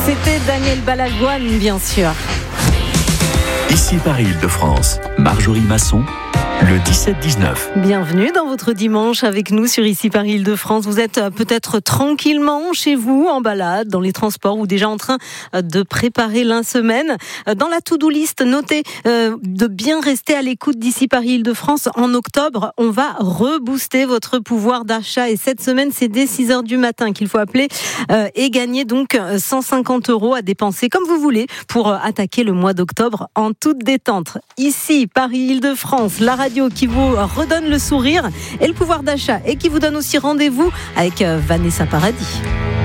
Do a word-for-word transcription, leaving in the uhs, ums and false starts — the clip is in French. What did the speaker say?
C'était Daniel Balavoine, bien sûr. Ici Paris-Île-de-France, Marjorie Masson, le dix-sept dix-neuf. Bienvenue dans votre dimanche avec nous sur Ici Paris-Île-de-France. Vous êtes peut-être tranquillement chez vous, en balade, dans les transports ou déjà en train de préparer l'un semaine. Dans la to-do list, notez euh, de bien rester à l'écoute d'Ici Paris-Île-de-France. En octobre, on va rebooster votre pouvoir d'achat et cette semaine, c'est dès six heures du matin qu'il faut appeler euh, et gagner donc cent cinquante euros à dépenser comme vous voulez pour euh, attaquer le mois d'octobre en toute détente. Ici Paris-Île-de-France, la radio qui vous redonne le sourire et le pouvoir d'achat et qui vous donne aussi rendez-vous avec Vanessa Paradis.